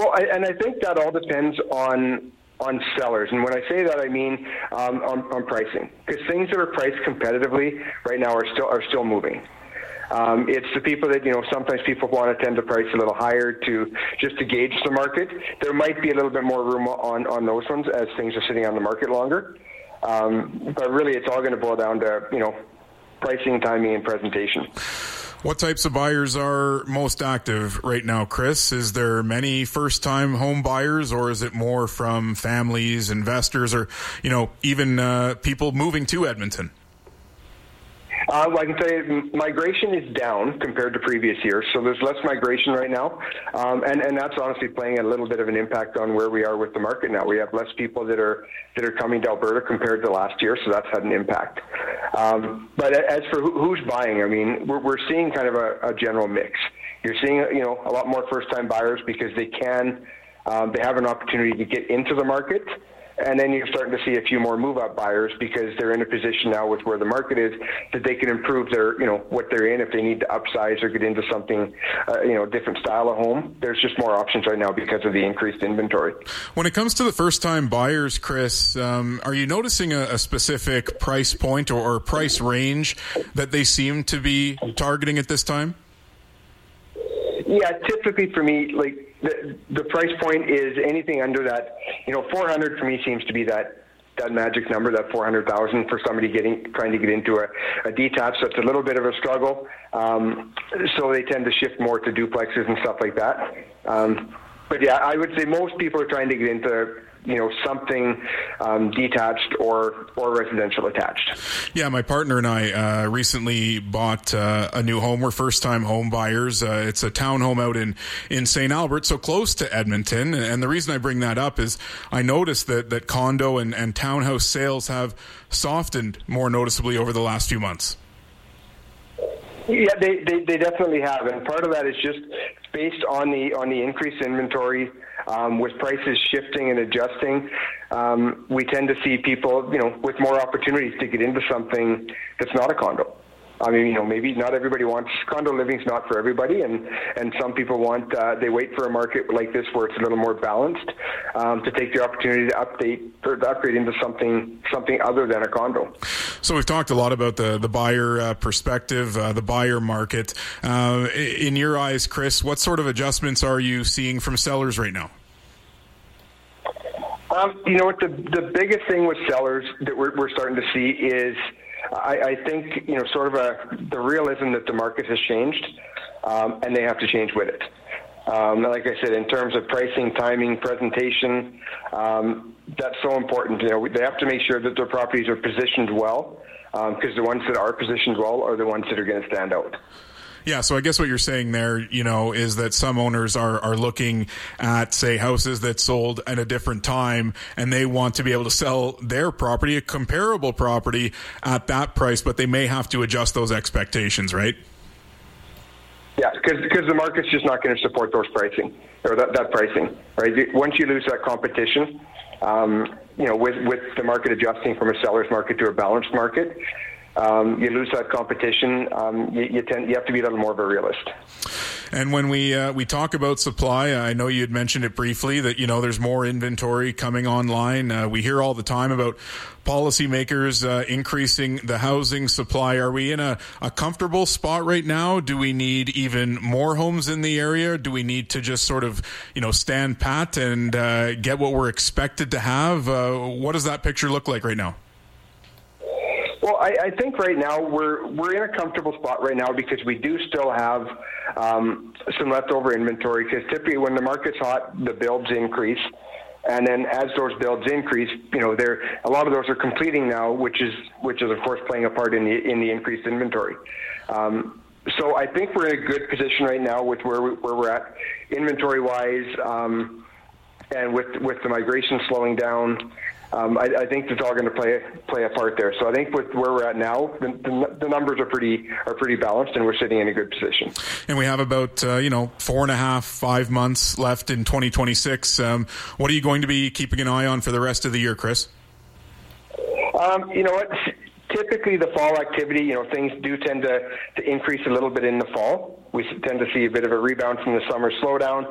Well, I think that all depends on sellers, and when I say that, I mean on pricing, because things that are priced competitively right now are still moving. It's the people that, sometimes people want to tend to price a little higher to gauge the market. There might be a little bit more room on those ones as things are sitting on the market longer. But really, it's all going to boil down to, pricing, timing, and presentation. What types of buyers are most active right now, Chris? Is there many first-time home buyers, or is it more from families, investors, or, even people moving to Edmonton? I can tell you migration is down compared to previous years, so there's less migration right now, and that's honestly playing a little bit of an impact on where we are with the market now. We have less people that are coming to Alberta compared to last year, so that's had an impact. But as for who's buying, I mean, we're seeing kind of a general mix. You're seeing a lot more first-time buyers because they have an opportunity to get into the market. And then you're starting to see a few more move-up buyers because they're in a position now with where the market is that they can improve their, what they're in if they need to upsize or get into something, different style of home. There's just more options right now because of the increased inventory. When it comes to the first-time buyers, Chris, are you noticing a specific price point or price range that they seem to be targeting at this time? Yeah, typically for me, like the price point is anything under that. 400 for me seems to be that magic number, that 400,000 for somebody trying to get into a detached. That's a little bit of a struggle. So they tend to shift more to duplexes and stuff like that. But yeah, I would say most people are trying to get into something detached or residential attached. Yeah, my partner and I recently bought a new home. We're first-time home buyers. It's a townhome out in St. Albert, so close to Edmonton. And the reason I bring that up is I noticed that condo and townhouse sales have softened more noticeably over the last few months. Yeah, they definitely have, and part of that is just based on the increased inventory. With prices shifting and adjusting, we tend to see people, with more opportunities to get into something that's not a condo. I mean, maybe not everybody wants condo living's not for everybody, and some people they wait for a market like this where it's a little more balanced to take the opportunity to upgrade into something other than a condo. So we've talked a lot about the buyer perspective, the buyer market. In your eyes, Chris, what sort of adjustments are you seeing from sellers right now? What the biggest thing with sellers that we're starting to see is, I think, sort of the realism that the market has changed, and they have to change with it. Like I said, in terms of pricing, timing, presentation, that's so important. They have to make sure that their properties are positioned well, because the ones that are positioned well are the ones that are going to stand out. Yeah, so I guess what you're saying there, is that some owners are looking at, say, houses that sold at a different time, and they want to be able to sell their property, a comparable property, at that price, but they may have to adjust those expectations, right? Yeah, because the market's just not going to support those pricing, or that pricing, right? Once you lose that competition, with the market adjusting from a seller's market to a balanced market, you lose that competition. You have to be a little more of a realist. And when we talk about supply, I know you had mentioned it briefly that there's more inventory coming online. We hear all the time about policymakers increasing the housing supply. Are we in a comfortable spot right now? Do we need even more homes in the area? Do we need to just sort of stand pat and get what we're expected to have? What does that picture look like right now? Well, I think right now we're in a comfortable spot right now because we do still have some leftover inventory, because typically when the market's hot, the builds increase. And then as those builds increase, a lot of those are completing now, which is of course playing a part in the increased inventory. So I think we're in a good position right now with where we're at inventory-wise, and with the migration slowing down. I think it's all going to play a part there. So I think with where we're at now, the numbers are pretty balanced, and we're sitting in a good position. And we have about 4.5-5 months left in 2026. What are you going to be keeping an eye on for the rest of the year, Chris? Typically the fall activity, things do tend to increase a little bit in the fall. We tend to see a bit of a rebound from the summer slowdown.